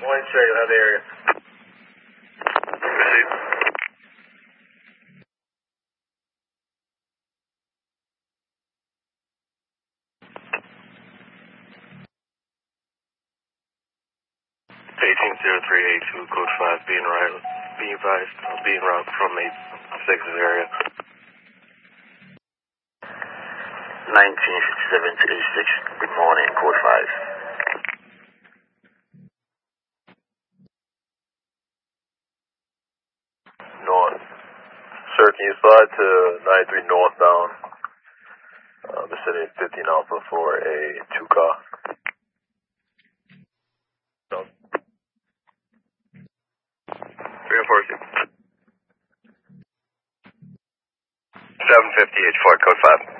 Morning, check. You'll have the area. Received. Code 5, being advised, being route from 8-6's area. 1957 to 86. Good morning, code 5. North. Sir, can you slide to 93 northbound, vicinity 15 Alpha for a 2 car? No. Reinforcing. 758 Ford, code 5.